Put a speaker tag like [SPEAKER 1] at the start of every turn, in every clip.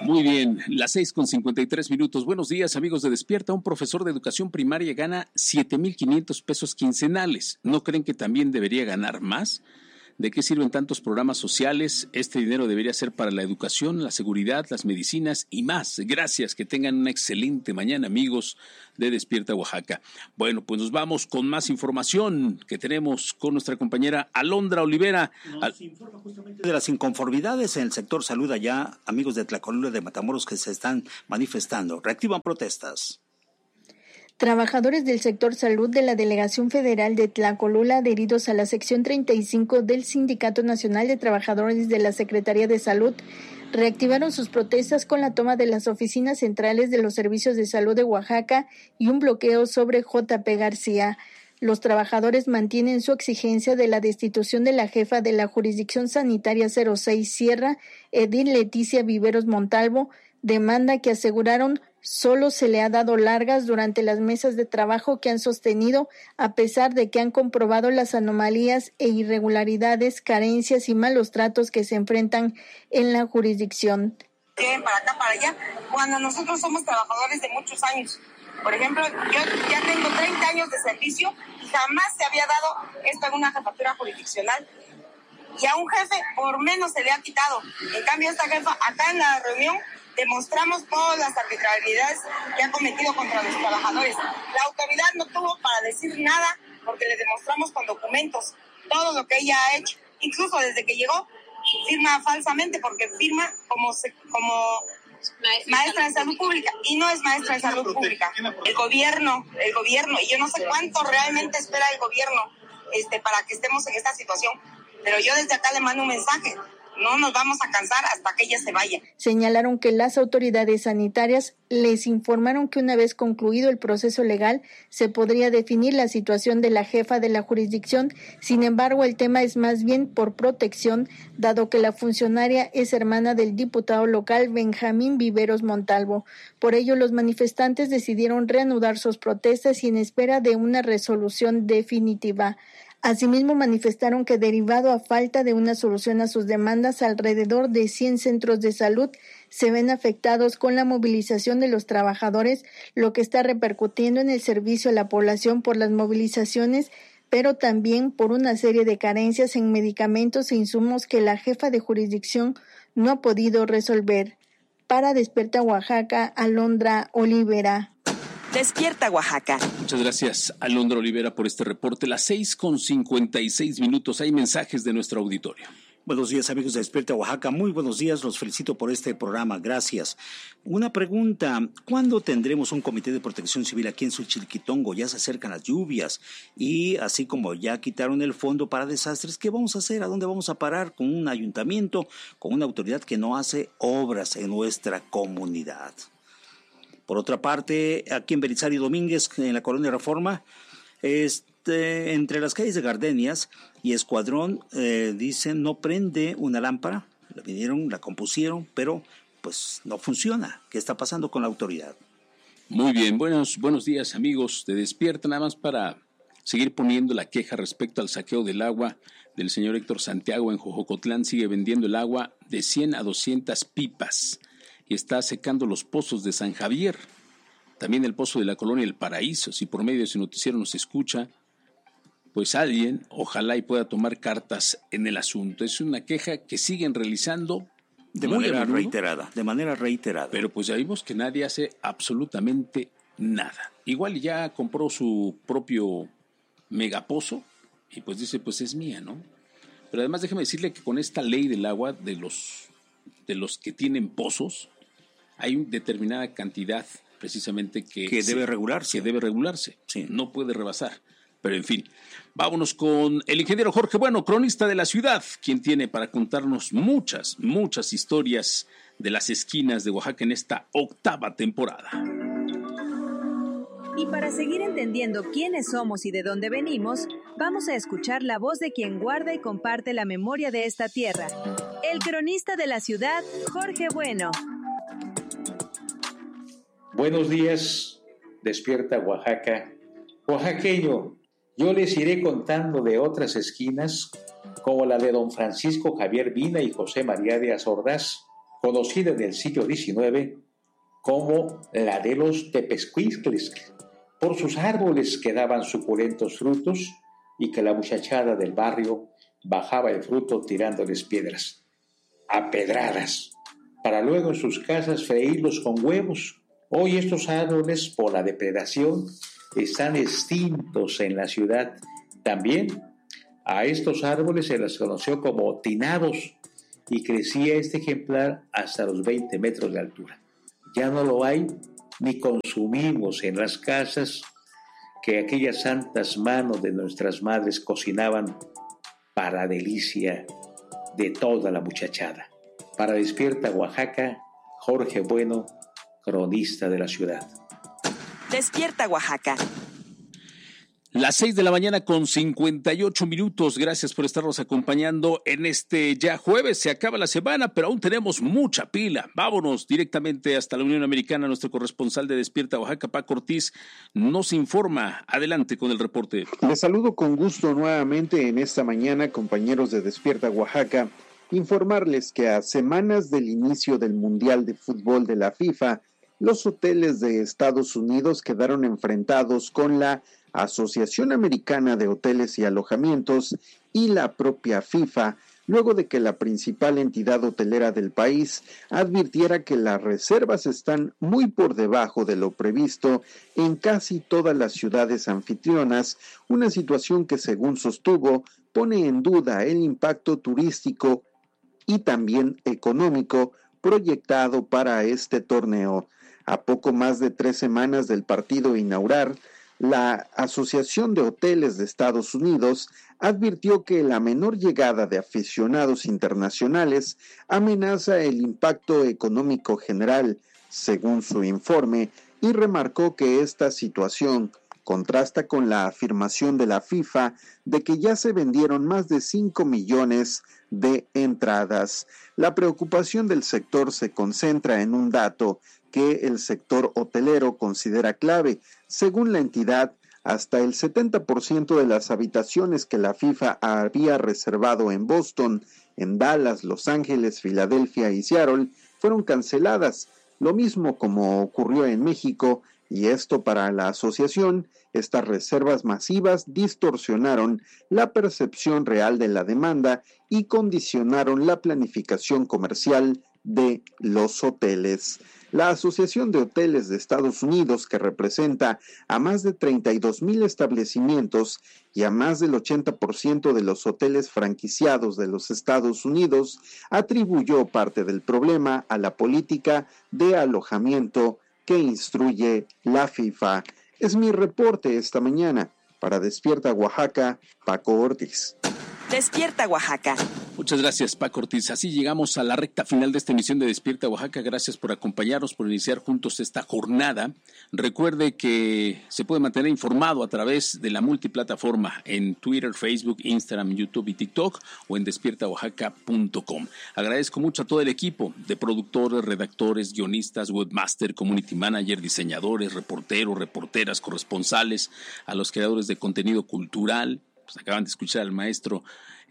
[SPEAKER 1] Muy bien, las 6:53. Buenos días, amigos de Despierta. Un profesor de educación primaria gana 7,500 pesos quincenales. ¿No creen que también debería ganar más? ¿De qué sirven tantos programas sociales? Este dinero debería ser para la educación, la seguridad, las medicinas y más. Gracias, que tengan una excelente mañana, amigos de Despierta Oaxaca. Bueno, pues nos vamos con más información que tenemos con nuestra compañera Alondra Olivera.
[SPEAKER 2] Nos informa justamente de las inconformidades en el sector salud allá, amigos de Tlacolula de Matamoros, que se están manifestando. Reactivan protestas.
[SPEAKER 3] Trabajadores del sector salud de la Delegación Federal de Tlacolula, adheridos a la sección 35 del Sindicato Nacional de Trabajadores de la Secretaría de Salud, reactivaron sus protestas con la toma de las oficinas centrales de los servicios de salud de Oaxaca y un bloqueo sobre J.P. García. Los trabajadores mantienen su exigencia de la destitución de la jefa de la Jurisdicción Sanitaria 06 Sierra, Edil Leticia Viveros Montalvo, demanda que aseguraron solo se le ha dado largas durante las mesas de trabajo que han sostenido, a pesar de que han comprobado las anomalías e irregularidades, carencias y malos tratos que se enfrentan en la jurisdicción.
[SPEAKER 4] Para acá, para allá, cuando nosotros somos trabajadores de muchos años. Por ejemplo, yo ya tengo 30 años de servicio y jamás se había dado esto en una jefatura jurisdiccional. Y a un jefe por menos se le ha quitado. En cambio, esta jefa, acá en la reunión, demostramos todas las arbitrariedades que ha cometido contra los trabajadores. La autoridad no tuvo para decir nada porque le demostramos con documentos todo lo que ella ha hecho. Incluso desde que llegó, firma falsamente porque firma como maestra de salud pública y no es maestra de salud pública. El gobierno, y yo no sé cuánto realmente espera el gobierno para que estemos en esta situación. Pero yo desde acá le mando un mensaje. No nos vamos a cansar hasta que ella se vaya.
[SPEAKER 3] Señalaron que las autoridades sanitarias les informaron que una vez concluido el proceso legal se podría definir la situación de la jefa de la jurisdicción. Sin embargo, el tema es más bien por protección, dado que la funcionaria es hermana del diputado local Benjamín Viveros Montalvo. Por ello, los manifestantes decidieron reanudar sus protestas y en espera de una resolución definitiva. Asimismo, manifestaron que derivado a falta de una solución a sus demandas, alrededor de 100 centros de salud se ven afectados con la movilización de los trabajadores, lo que está repercutiendo en el servicio a la población por las movilizaciones, pero también por una serie de carencias en medicamentos e insumos que la jefa de jurisdicción no ha podido resolver. Para Despierta Oaxaca, Alondra Olivera.
[SPEAKER 5] Despierta Oaxaca.
[SPEAKER 1] Muchas gracias, Alondra Olivera, por este reporte. Las 6:56. Hay mensajes de nuestro auditorio.
[SPEAKER 2] Buenos días, amigos de Despierta Oaxaca. Muy buenos días, los felicito por este programa. Gracias. Una pregunta, ¿cuándo tendremos un comité de protección civil aquí en Xochilquitongo? Ya se acercan las lluvias y así como ya quitaron el fondo para desastres, ¿qué vamos a hacer? ¿A dónde vamos a parar? Con un ayuntamiento, con una autoridad que no hace obras en nuestra comunidad. Por otra parte, aquí en Belisario Domínguez, en la Colonia Reforma, entre las calles de Gardenias y Escuadrón, dicen no prende una lámpara. La vinieron, la compusieron, pero pues no funciona. ¿Qué está pasando con la autoridad?
[SPEAKER 1] Muy bien, buenos días, amigos de Despierta. Nada más para seguir poniendo la queja respecto al saqueo del agua del señor Héctor Santiago en Jojocotlán. Sigue vendiendo el agua de 100 a 200 pipas. Y está secando los pozos de San Javier, también el pozo de la Colonia El Paraíso. Si por medio de su noticiero nos escucha, pues alguien, ojalá y pueda tomar cartas en el asunto. Es una queja que siguen realizando
[SPEAKER 2] de manera reiterada.
[SPEAKER 1] Pero pues ya vimos que nadie hace absolutamente nada. Igual ya compró su propio megapozo y pues dice, pues es mía, ¿no? Pero además déjeme decirle que con esta ley del agua de los que tienen pozos, hay una determinada cantidad precisamente que
[SPEAKER 2] debe regularse.
[SPEAKER 1] Sí. No puede rebasar. Pero en fin, vámonos con el ingeniero Jorge Bueno, cronista de la ciudad, quien tiene para contarnos muchas historias de las esquinas de Oaxaca en esta 8ª temporada.
[SPEAKER 5] Y para seguir entendiendo quiénes somos y de dónde venimos, vamos a escuchar la voz de quien guarda y comparte la memoria de esta tierra. El cronista de la ciudad, Jorge Bueno.
[SPEAKER 6] Buenos días, Despierta Oaxaca. Oaxaqueño, yo les iré contando de otras esquinas, como la de don Francisco Javier Vina y José María de Ordaz, conocida en el siglo XIX como la de los tepezcuistles, por sus árboles que daban suculentos frutos y que la muchachada del barrio bajaba el fruto tirándoles piedras, a pedradas, para luego en sus casas freírlos con huevos. Hoy estos árboles, por la depredación, están extintos en la ciudad. También a estos árboles se los conoció como tinados y crecía este ejemplar hasta los 20 metros de altura. Ya no lo hay ni consumimos en las casas que aquellas santas manos de nuestras madres cocinaban para delicia de toda la muchachada. Para Despierta Oaxaca, Jorge Bueno, cronista de la ciudad.
[SPEAKER 5] Despierta Oaxaca.
[SPEAKER 1] Las 6 de la mañana con 58 minutos. Gracias por estarnos acompañando en este ya jueves. Se acaba la semana, pero aún tenemos mucha pila. Vámonos directamente hasta la Unión Americana. Nuestro corresponsal de Despierta Oaxaca, Paco Ortiz, nos informa. Adelante con el reporte.
[SPEAKER 7] Les saludo con gusto nuevamente en esta mañana, compañeros de Despierta Oaxaca. Informarles que a semanas del inicio del Mundial de Fútbol de la FIFA, los hoteles de Estados Unidos quedaron enfrentados con la Asociación Americana de Hoteles y Alojamientos y la propia FIFA, luego de que la principal entidad hotelera del país advirtiera que las reservas están muy por debajo de lo previsto en casi todas las ciudades anfitrionas, una situación que, según sostuvo, pone en duda el impacto turístico y también económico proyectado para este torneo. A poco más de 3 semanas del partido inaugural, la Asociación de Hoteles de Estados Unidos advirtió que la menor llegada de aficionados internacionales amenaza el impacto económico general, según su informe, y remarcó que esta situación contrasta con la afirmación de la FIFA de que ya se vendieron más de 5 millones de entradas. La preocupación del sector se concentra en un dato que el sector hotelero considera clave. Según la entidad, hasta el 70% de las habitaciones que la FIFA había reservado en Boston, en Dallas, Los Ángeles, Filadelfia y Seattle fueron canceladas, lo mismo como ocurrió en México, y esto para la asociación, estas reservas masivas distorsionaron la percepción real de la demanda y condicionaron la planificación comercial de los hoteles. La Asociación de Hoteles de Estados Unidos, que representa a más de 32,000 establecimientos y a más del 80% de los hoteles franquiciados de los Estados Unidos, atribuyó parte del problema a la política de alojamiento que instruye la FIFA. Es mi reporte esta mañana. Para Despierta Oaxaca, Paco Ortiz.
[SPEAKER 5] Despierta Oaxaca.
[SPEAKER 1] Muchas gracias, Paco Ortiz. Así llegamos a la recta final de esta emisión de Despierta Oaxaca. Gracias por acompañarnos, por iniciar juntos esta jornada. Recuerde que se puede mantener informado a través de la multiplataforma en Twitter, Facebook, Instagram, YouTube y TikTok o en despiertaoaxaca.com. Agradezco mucho a todo el equipo de productores, redactores, guionistas, webmaster, community manager, diseñadores, reporteros, reporteras, corresponsales, a los creadores de contenido cultural. Pues acaban de escuchar al maestro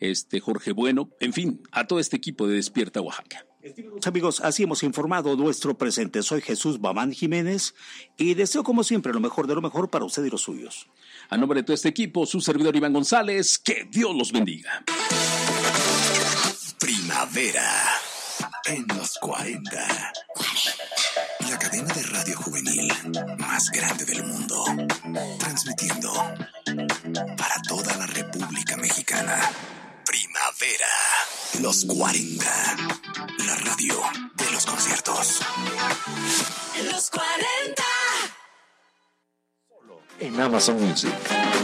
[SPEAKER 1] Jorge Bueno, en fin, a todo este equipo de Despierta Oaxaca.
[SPEAKER 2] Estimados amigos, así hemos informado nuestro presente. Soy Jesús Bamán Jiménez y deseo como siempre lo mejor de lo mejor para usted y los suyos.
[SPEAKER 1] A nombre de todo este equipo, su servidor Iván González, que Dios los bendiga.
[SPEAKER 8] Primavera en los 40. La cadena de radio juvenil más grande del mundo, transmitiendo para toda la República Mexicana. Primavera, los 40, la radio de los conciertos.
[SPEAKER 9] Los 40.
[SPEAKER 10] En Amazon Music.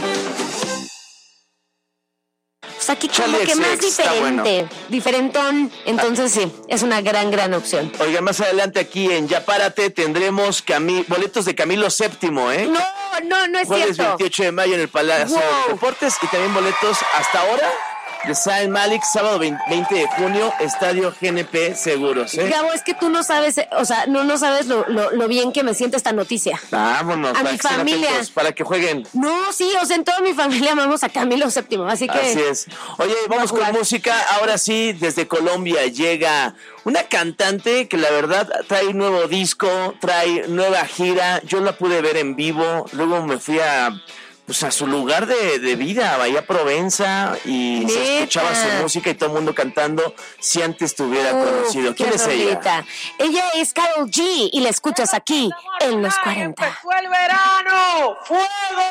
[SPEAKER 11] Está aquí como que más diferente, diferentón, entonces sí, es una gran opción.
[SPEAKER 10] Oiga, más adelante aquí en Ya Párate tendremos boletos de Camilo VII, ¿eh?
[SPEAKER 11] No es
[SPEAKER 10] Jueves
[SPEAKER 11] cierto.
[SPEAKER 10] 28 de mayo en el Palacio de Deportes y también boletos hasta ahora de Zayn Malik, sábado 20 de junio, Estadio GNP Seguros.
[SPEAKER 11] Gabo, es que tú no sabes, o sea, no sabes lo bien que me siente esta noticia.
[SPEAKER 10] Vámonos,
[SPEAKER 11] a mi familia.
[SPEAKER 10] Para que jueguen.
[SPEAKER 11] No, sí, o sea, en toda mi familia amamos a Camilo VII, así que...
[SPEAKER 10] Así es. Oye, vamos con música. Ahora sí, desde Colombia llega una cantante que la verdad trae un nuevo disco, trae nueva gira. Yo la pude ver en vivo, luego me fui a su lugar de vida, Bahía Provenza, y
[SPEAKER 11] ¿Neta?
[SPEAKER 10] se escuchaba su música y todo el mundo cantando si antes te hubiera conocido. ¿Quién es ella?
[SPEAKER 11] Ella es Karol G y la escuchas aquí en Los 40.
[SPEAKER 12] ¡Empezó el verano! ¡Fuego!